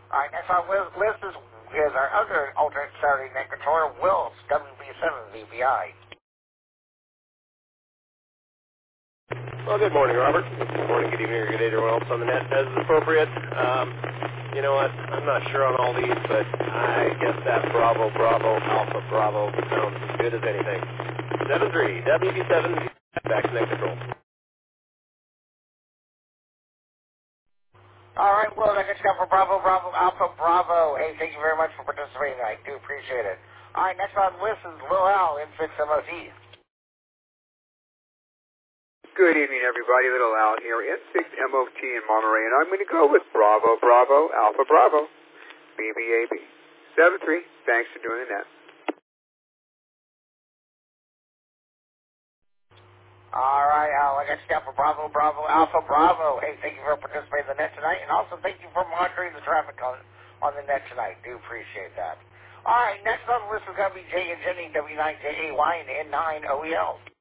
All right, next on the list is our other alternate Saturday night controller, Wills, WB7VPI. Well, good morning, Robert. Good morning, good evening, or good day to everyone else on the net, as is appropriate. You know what? I'm not sure on all these, but I guess that Bravo, Bravo, Alpha, Bravo sounds as good as anything. 7-3, WB7, back to net control. All right, well, that gets you for Bravo, Bravo, Alpha, Bravo. Hey, thank you very much for participating. I do appreciate it. All right, next on the list is Lil Al, N6MOT. Good evening, everybody. Little Al here, N6MOT in Monterey, and I'm going to go with Bravo, Bravo, Alpha, Bravo, BBAB. 7-3, thanks for doing the net. All right, Al, I got you for Bravo, Bravo, Alpha, Bravo. Hey, thank you for participating in the net tonight, and also thank you for monitoring the traffic on the net tonight. Do appreciate that. All right, next on the list is going to be Jay and Jenny, W9JAY and N9OEL.